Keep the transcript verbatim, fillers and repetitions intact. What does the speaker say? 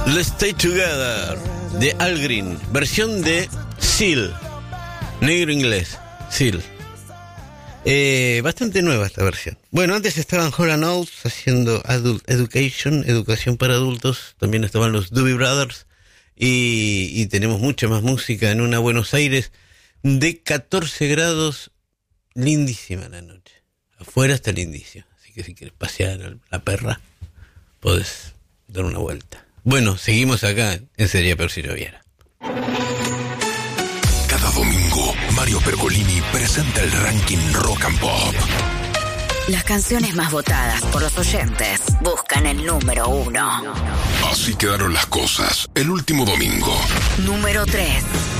Let's Stay Together de Al Green, versión de Seal, negro inglés, Seal. Eh, bastante nueva esta versión. Bueno, antes estaban Hall and Oates haciendo Adult Education, educación para adultos. También estaban los Doobie Brothers. Y, y tenemos mucha más música en una Buenos Aires de catorce grados, lindísima la noche. Afuera está lindísimo. Así que si quieres pasear a la perra, podés dar una vuelta. Bueno, seguimos acá en Sería Peor Si Lloviera. Cada domingo, Mario Pergolini presenta el ranking Rock and Pop. Las canciones más votadas por los oyentes buscan el número uno. Así quedaron las cosas el último domingo. Número tres.